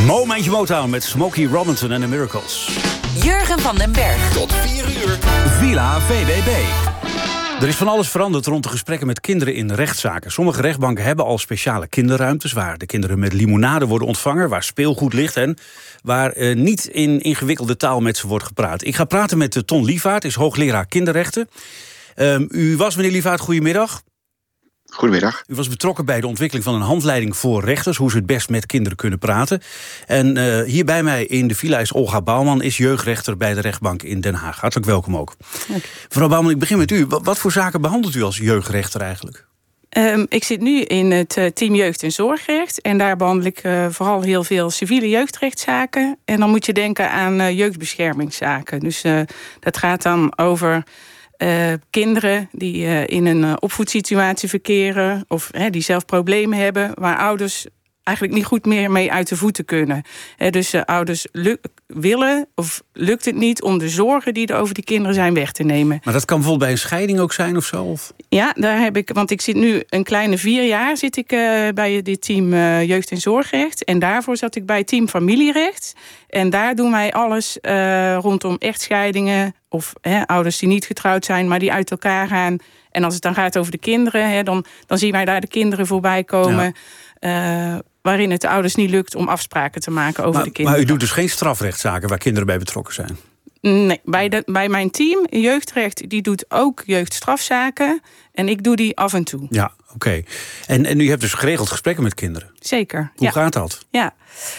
Momentje Motown met Smokey Robinson en The Miracles. Jurgen van den Berg. Tot 4 uur. Villa VWB. Er is van alles veranderd rond de gesprekken met kinderen in rechtszaken. Sommige rechtbanken hebben al speciale kinderruimtes waar de kinderen met limonade worden ontvangen, waar speelgoed ligt en waar niet in ingewikkelde taal met ze wordt gepraat. Ik ga praten met Ton Lievaert, is hoogleraar kinderrechten. U was, meneer Lievaert, goedemiddag. Goedemiddag. U was betrokken bij de ontwikkeling van een handleiding voor rechters, hoe ze het best met kinderen kunnen praten. En hier bij mij in de villa is Olga Bouwman, is jeugdrechter bij de rechtbank in Den Haag. Hartelijk welkom ook. Okay. Mevrouw Bouwman, ik begin met u. Wat voor zaken behandelt u als jeugdrechter eigenlijk? Ik zit nu in het team Jeugd- en Zorgrecht. En daar behandel ik vooral heel veel civiele jeugdrechtszaken. En dan moet je denken aan jeugdbeschermingszaken. Dus dat gaat dan over kinderen die in een opvoedsituatie verkeren, of die zelf problemen hebben, waar ouders eigenlijk niet goed meer mee uit de voeten kunnen. Dus ouders willen of lukt het niet om de zorgen die er over die kinderen zijn weg te nemen. Maar dat kan bijvoorbeeld bij een scheiding ook zijn of zo? Of? Ja, daar heb ik, want ik zit nu een kleine 4 jaar zit ik bij dit team Jeugd- en Zorgrecht. En daarvoor zat ik bij team Familierecht. En daar doen wij alles rondom echtscheidingen of ouders die niet getrouwd zijn, maar die uit elkaar gaan. En als het dan gaat over de kinderen, dan zien wij daar de kinderen voorbij komen. Ja. Waarin het de ouders niet lukt om afspraken te maken over de kinderen. Maar u doet dus geen strafrechtszaken waar kinderen bij betrokken zijn? Nee, bij mijn team, jeugdrecht, die doet ook jeugdstrafzaken. En ik doe die af en toe. Ja, oké. En u hebt dus geregeld gesprekken met kinderen? Zeker. Hoe gaat dat? Ja.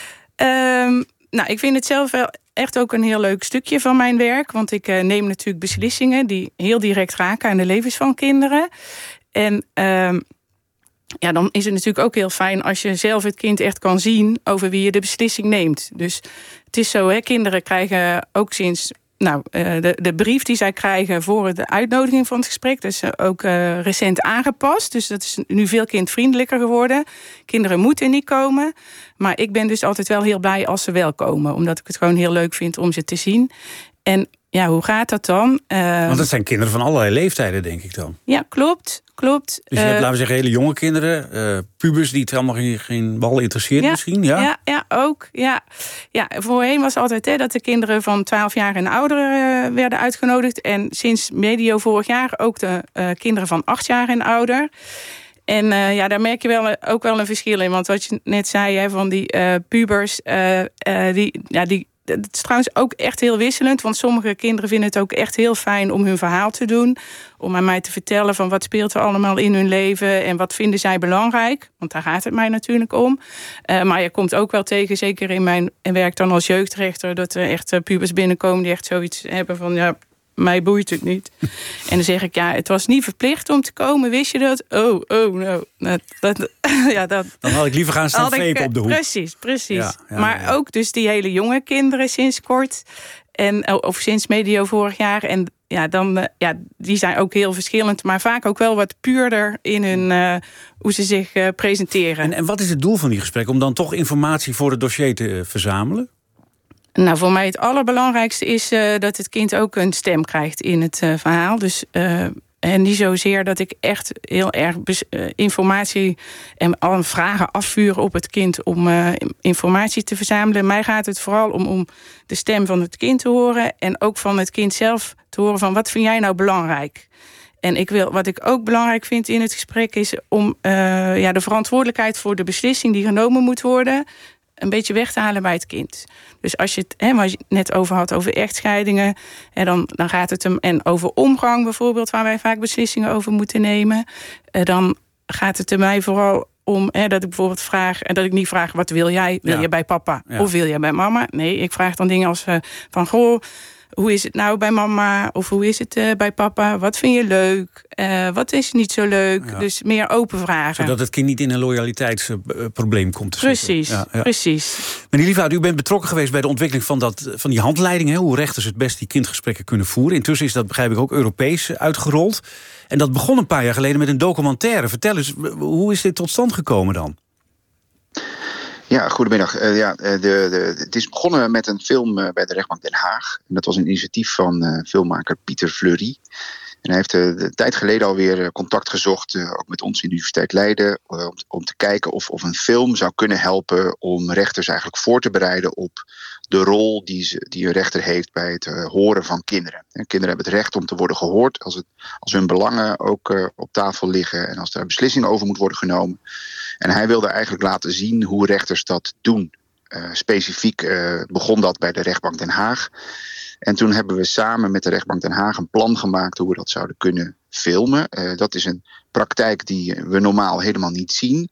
Ik vind het zelf wel echt ook een heel leuk stukje van mijn werk. Want ik neem natuurlijk beslissingen die heel direct raken aan de levens van kinderen. En dan is het natuurlijk ook heel fijn als je zelf het kind echt kan zien over wie je de beslissing neemt. Dus het is zo, kinderen krijgen ook sinds de brief die zij krijgen voor de uitnodiging van het gesprek, dat is ook recent aangepast. Dus dat is nu veel kindvriendelijker geworden. Kinderen moeten niet komen. Maar ik ben dus altijd wel heel blij als ze wel komen. Omdat ik het gewoon heel leuk vind om ze te zien. En ja, hoe gaat dat dan? Want dat zijn kinderen van allerlei leeftijden, denk ik dan. Ja, klopt. Dus je hebt, laten we zeggen, hele jonge kinderen, pubers die het helemaal geen bal interesseert misschien? Ja, ook. Ja, voorheen was het altijd dat de kinderen van 12 jaar en ouder werden uitgenodigd. En sinds medio vorig jaar ook de kinderen van 8 jaar en ouder. En daar merk je ook wel een verschil in. Want wat je net zei, van die pubers, het is trouwens ook echt heel wisselend. Want sommige kinderen vinden het ook echt heel fijn om hun verhaal te doen. Om aan mij te vertellen van wat speelt er allemaal in hun leven. En wat vinden zij belangrijk. Want daar gaat het mij natuurlijk om. Maar je komt ook wel tegen, zeker in mijn werk dan als jeugdrechter, dat er echt pubers binnenkomen die echt zoiets hebben van, ja, mij boeit het niet. En dan zeg ik, het was niet verplicht om te komen. Wist je dat? Dan had ik liever gaan staan vepen op de hoek. Precies. Ja, maar ook dus die hele jonge kinderen sinds kort. Of sinds medio vorig jaar. En die zijn ook heel verschillend. Maar vaak ook wel wat puurder in hun hoe ze zich presenteren. En wat is het doel van die gesprekken? Om dan toch informatie voor het dossier te verzamelen? Nou, voor mij het allerbelangrijkste is dat het kind ook een stem krijgt in het verhaal. Dus en niet zozeer dat ik echt heel erg informatie en alle vragen afvuur op het kind om informatie te verzamelen. Mij gaat het vooral om de stem van het kind te horen en ook van het kind zelf te horen van wat vind jij nou belangrijk? En wat ik ook belangrijk vind in het gesprek is om de verantwoordelijkheid voor de beslissing die genomen moet worden een beetje weg te halen bij het kind. Dus als je het, wat je net over had, over echtscheidingen, dan gaat het en over omgang bijvoorbeeld, waar wij vaak beslissingen over moeten nemen, dan gaat het er mij vooral om dat ik bijvoorbeeld vraag, en dat ik niet vraag, wat wil jij? Wil je bij papa? Ja. Of wil je bij mama? Nee, ik vraag dan dingen als van, goh, hoe is het nou bij mama? Of hoe is het bij papa? Wat vind je leuk? Wat is niet zo leuk? Ja. Dus meer open vragen. Zodat het kind niet in een loyaliteitsprobleem komt te zitten. Precies. Meneer Lievaert, u bent betrokken geweest bij de ontwikkeling van die handleiding. Hoe rechters het best die kindgesprekken kunnen voeren. Intussen is dat, begrijp ik, ook Europees uitgerold. En dat begon een paar jaar geleden met een documentaire. Vertel eens, hoe is dit tot stand gekomen dan? Ja, goedemiddag. Het is begonnen met een film bij de rechtbank Den Haag. En dat was een initiatief van filmmaker Pieter Fleury. En hij heeft een tijd geleden alweer contact gezocht, ook met ons in de Universiteit Leiden, om te kijken of een film zou kunnen helpen om rechters eigenlijk voor te bereiden op de rol die een rechter heeft bij het horen van kinderen. En kinderen hebben het recht om te worden gehoord als hun belangen ook op tafel liggen en als daar beslissing over moet worden genomen. En hij wilde eigenlijk laten zien hoe rechters dat doen. Specifiek begon dat bij de rechtbank Den Haag. En toen hebben we samen met de rechtbank Den Haag een plan gemaakt hoe we dat zouden kunnen filmen. Dat is een praktijk die we normaal helemaal niet zien.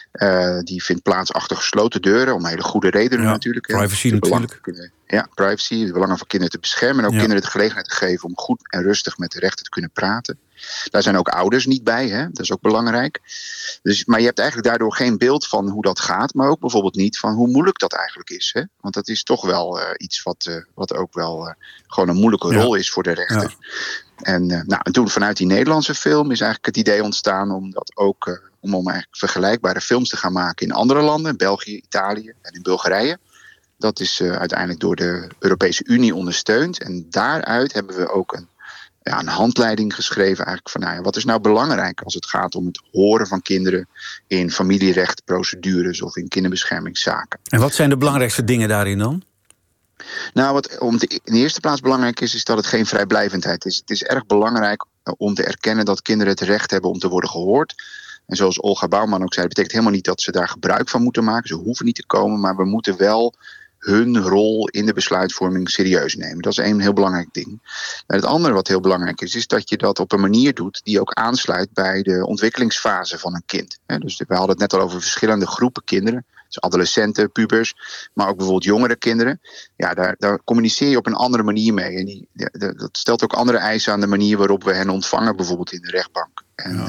Die vindt plaats achter gesloten deuren, om hele goede redenen natuurlijk. Privacy natuurlijk. Privacy, de belangen van kinderen te beschermen. En ook kinderen de gelegenheid te geven om goed en rustig met de rechter te kunnen praten. Daar zijn ook ouders niet bij, hè? Dat is ook belangrijk. Maar je hebt eigenlijk daardoor geen beeld van hoe dat gaat. Maar ook bijvoorbeeld niet van hoe moeilijk dat eigenlijk is. Hè? Want dat is toch wel iets wat ook wel gewoon een moeilijke rol is voor de rechter. Ja. En toen vanuit die Nederlandse film is eigenlijk het idee ontstaan om dat ook om eigenlijk vergelijkbare films te gaan maken in andere landen. België, Italië en in Bulgarije. Dat is uiteindelijk door de Europese Unie ondersteund. En daaruit hebben we ook een handleiding geschreven eigenlijk van wat is nou belangrijk als het gaat om het horen van kinderen in familierechtprocedures of in kinderbeschermingszaken. En wat zijn de belangrijkste dingen daarin dan? Nou, wat in de eerste plaats belangrijk is dat het geen vrijblijvendheid is. Het is erg belangrijk om te erkennen dat kinderen het recht hebben om te worden gehoord. En zoals Olga Bouwman ook zei, dat betekent helemaal niet dat ze daar gebruik van moeten maken. Ze hoeven niet te komen, maar we moeten wel hun rol in de besluitvorming serieus nemen. Dat is een heel belangrijk ding. En het andere wat heel belangrijk is dat je dat op een manier doet die ook aansluit bij de ontwikkelingsfase van een kind. Dus we hadden het net al over verschillende groepen kinderen. Dus adolescenten, pubers, maar ook bijvoorbeeld jongere kinderen. Ja, daar communiceer je op een andere manier mee. En dat stelt ook andere eisen aan de manier waarop we hen ontvangen, bijvoorbeeld in de rechtbank.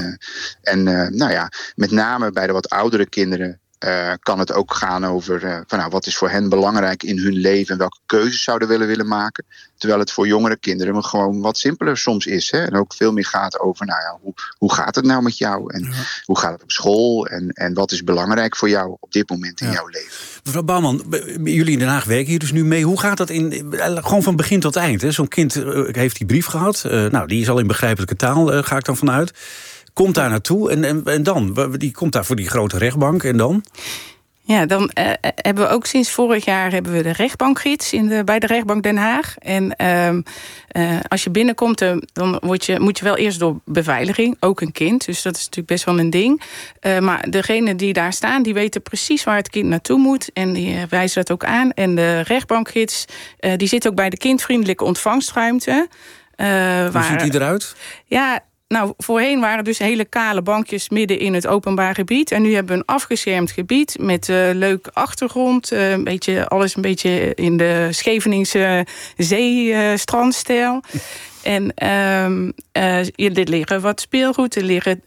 Met name bij de wat oudere kinderen kan het ook gaan over wat is voor hen belangrijk in hun leven en welke keuzes zouden we willen maken. Terwijl het voor jongere kinderen gewoon wat simpeler soms is. Hè? En ook veel meer gaat over hoe gaat het nou met jou? En hoe gaat het op school? En wat is belangrijk voor jou op dit moment in jouw leven? Mevrouw Bouwman, jullie in Den Haag werken hier dus nu mee. Hoe gaat dat gewoon van begin tot eind? Hè? Zo'n kind heeft die brief gehad. Die is al in begrijpelijke taal, ga ik dan vanuit. Komt daar naartoe en dan? Die komt daar voor die grote rechtbank en dan? Ja, dan hebben we ook sinds vorig jaar hebben we de rechtbankgids bij de rechtbank Den Haag. En als je binnenkomt, dan moet je wel eerst door beveiliging, ook een kind. Dus dat is natuurlijk best wel een ding. Maar degenen die daar staan, die weten precies waar het kind naartoe moet. En die wijzen dat ook aan. En de rechtbankgids, die zit ook bij de kindvriendelijke ontvangstruimte. Hoe ziet die eruit? Ja. Nou, voorheen waren dus hele kale bankjes midden in het openbaar gebied. En nu hebben we een afgeschermd gebied met leuke achtergrond. Alles een beetje in de Scheveningse zeestrandstijl. En er liggen wat speelgoed, er liggen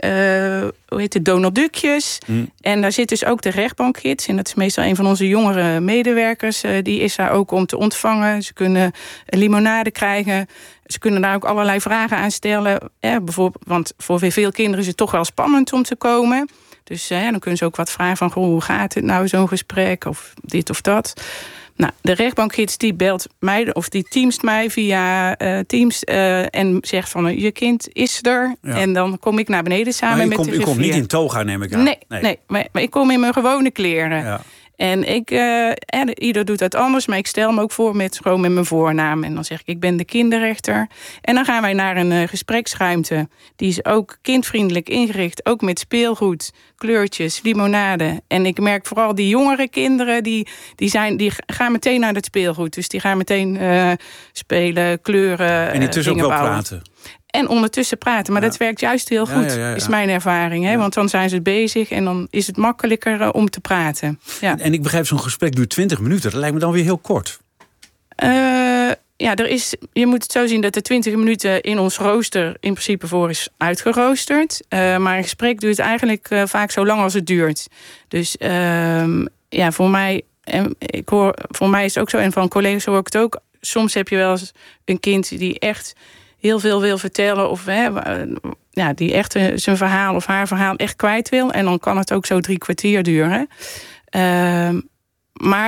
Donaldduckjes. En daar zit dus ook de rechtbankgids. En dat is meestal een van onze jongere medewerkers. Die is daar ook om te ontvangen. Ze kunnen limonade krijgen. Ze kunnen daar ook allerlei vragen aan stellen. Bijvoorbeeld, want voor veel kinderen is het toch wel spannend om te komen. Dus dan kunnen ze ook wat vragen van hoe gaat het nou, zo'n gesprek? Of dit of dat. Nou, de rechtbankgids die belt mij of die teamst mij via Teams en zegt van je kind is er. Ja. En dan kom ik naar beneden samen met de griffier. U komt niet in toga, neem ik aan. Nee, maar ik kom in mijn gewone kleren. Ja. En ieder doet dat anders, maar ik stel me ook voor gewoon met mijn voornaam. En dan zeg ik ben de kinderrechter. En dan gaan wij naar een gespreksruimte. Die is ook kindvriendelijk ingericht, ook met speelgoed, kleurtjes, limonade. En ik merk vooral die jongere kinderen, die gaan meteen naar het speelgoed. Dus die gaan meteen spelen, kleuren, en intussen ook wel praten. En ondertussen praten. Maar dat werkt juist heel goed, is mijn ervaring. Hè? Ja. Want dan zijn ze bezig en dan is het makkelijker om te praten. Ja. En ik begrijp, zo'n gesprek duurt 20 minuten. Dat lijkt me dan weer heel kort. Je moet het zo zien dat er 20 minuten in ons rooster in principe voor is uitgeroosterd. Maar een gesprek duurt eigenlijk vaak zo lang als het duurt. Dus voor mij is het ook zo. En van collega's hoor ik het ook. Soms heb je wel eens een kind die echt heel veel wil vertellen of die echt zijn verhaal of haar verhaal echt kwijt wil. En dan kan het ook zo 3 kwartier duren. Maar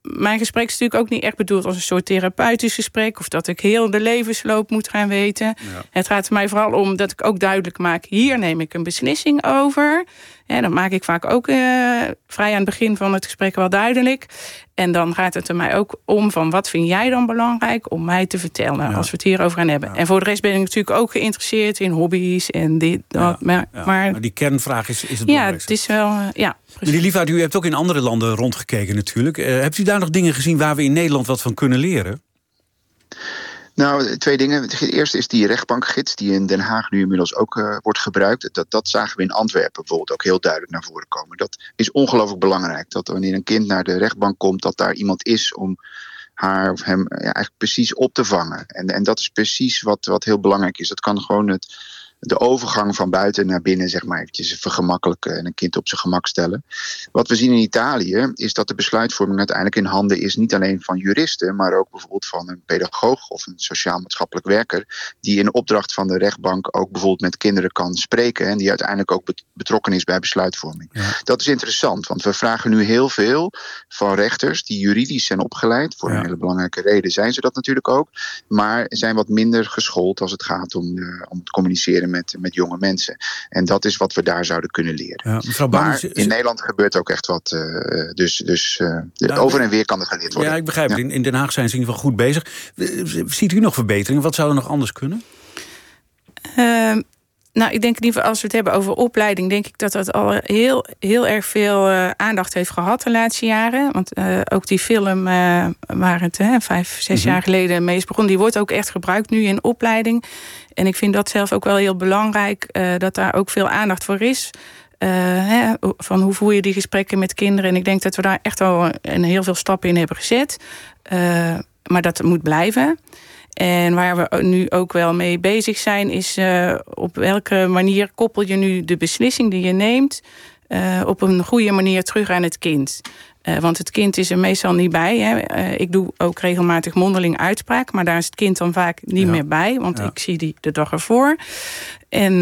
mijn gesprek is natuurlijk ook niet echt bedoeld als een soort therapeutisch gesprek, of dat ik heel de levensloop moet gaan weten. Ja. Het gaat er mij vooral om dat ik ook duidelijk maak, hier neem ik een beslissing over. En dat maak ik vaak ook vrij aan het begin van het gesprek wel duidelijk. En dan gaat het er mij ook om van, wat vind jij dan belangrijk om mij te vertellen als we het hierover gaan hebben. Ja. En voor de rest ben ik natuurlijk ook geïnteresseerd in hobby's en dit, dat. Ja. Maar die kernvraag is het belangrijkste. Het is wel, Meneer Liefhard, u hebt ook in andere landen rondgekeken natuurlijk. Hebt u daar nog dingen gezien waar we in Nederland wat van kunnen leren? Nou, 2 dingen. Het eerste is die rechtbankgids die in Den Haag nu inmiddels ook wordt gebruikt. Dat zagen we in Antwerpen bijvoorbeeld ook heel duidelijk naar voren komen. Dat is ongelooflijk belangrijk. Dat wanneer een kind naar de rechtbank komt, dat daar iemand is om haar of hem eigenlijk precies op te vangen. En dat is precies wat heel belangrijk is. Dat kan gewoon de overgang van buiten naar binnen, zeg maar, eventjes vergemakkelijken en een kind op zijn gemak stellen. Wat we zien in Italië is dat de besluitvorming uiteindelijk in handen is niet alleen van juristen, maar ook bijvoorbeeld van een pedagoog of een sociaal-maatschappelijk werker, die in opdracht van de rechtbank ook bijvoorbeeld met kinderen kan spreken en die uiteindelijk ook betrokken is bij besluitvorming. Ja. Dat is interessant, want we vragen nu heel veel van rechters die juridisch zijn opgeleid. Voor een hele belangrijke reden zijn ze dat natuurlijk ook, maar zijn wat minder geschoold als het gaat om het communiceren met jonge mensen. En dat is wat we daar zouden kunnen leren. Ja, mevrouw Bouwman, in Nederland gebeurt ook echt wat. Over en weer kan het geleerd worden. Ja, ik begrijp het. In Den Haag zijn ze in ieder geval goed bezig. Ziet u nog verbeteringen? Wat zou er nog anders kunnen? Nou, ik denk in ieder geval, als we het hebben over opleiding, denk ik dat al heel erg veel aandacht heeft gehad de laatste jaren. Want ook die film waar het 5, 6 jaar geleden mee is begonnen, die wordt ook echt gebruikt nu in opleiding. En ik vind dat zelf ook wel heel belangrijk, dat daar ook veel aandacht voor is. Van hoe voer je die gesprekken met kinderen. En ik denk dat we daar echt al heel veel stappen in hebben gezet. Maar dat moet blijven. En waar we nu ook wel mee bezig zijn, is op welke manier koppel je nu de beslissing die je neemt op een goede manier terug aan het kind. Want het kind is er meestal niet bij. Ik doe ook regelmatig mondeling uitspraak, maar daar is het kind dan vaak niet meer bij, want ik zie die de dag ervoor. En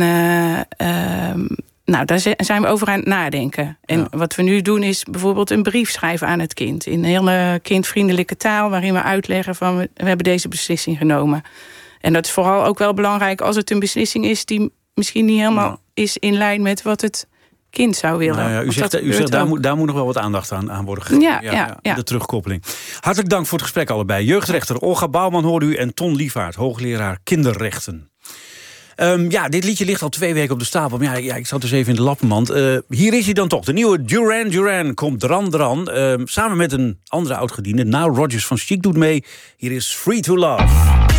daar zijn we over aan het nadenken. En wat we nu doen is bijvoorbeeld een brief schrijven aan het kind. In een hele kindvriendelijke taal, waarin we uitleggen van we hebben deze beslissing genomen. En dat is vooral ook wel belangrijk als het een beslissing is die misschien niet helemaal is in lijn met wat het kind zou willen. U zegt daar moet nog wel wat aandacht aan worden gegeven. De terugkoppeling. Hartelijk dank voor het gesprek allebei. Jeugdrechter Olga Bouwman hoorde u en Ton Liefhard, hoogleraar kinderrechten. Dit liedje ligt al 2 weken op de stapel. Maar ik zat dus even in de lappenmand. Hier is hij dan toch. De nieuwe Duran Duran komt dran. Samen met een andere oud-gediende. Nile Rodgers van Chic doet mee. Hier is Free to Love.